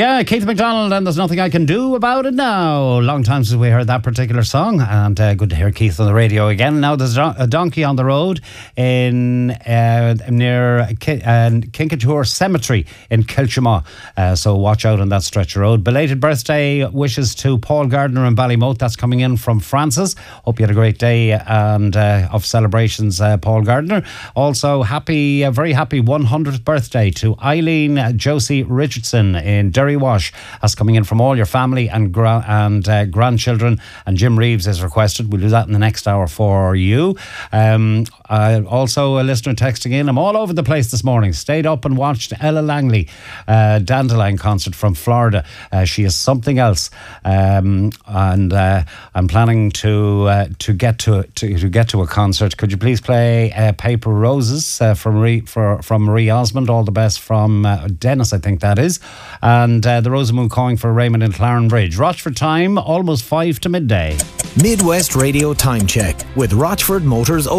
Yeah, Keith MacDonald and There's Nothing I Can Do About It Now. Long time since we heard that particular song, and good to hear Keith on the radio again. Now there's a donkey on the road in near Kinkatour Cemetery in Kilchamaugh, so watch out on that stretch of road. Belated birthday wishes to Paul Gardner in Ballymote. That's coming in from Francis. Hope you had a great day and of celebrations, Paul Gardner. Also, very happy 100th birthday to Eileen Josie Richardson in Derry Wash. That's coming in from all your family and grandchildren. And Jim Reeves is requested. We'll do that in the next hour for you. Also, a listener texting in. I'm all over the place this morning. Stayed up and watched Ella Langley Dandelion concert from Florida. She is something else. And I'm planning to get to a concert. Could you please play Paper Roses from Marie Osmond? All the best from Dennis, I think that is. And the Rosamund calling for Raymond in Claren Bridge. Rochford time, almost 5 to midday. Midwest Radio Time Check with Rochford Motors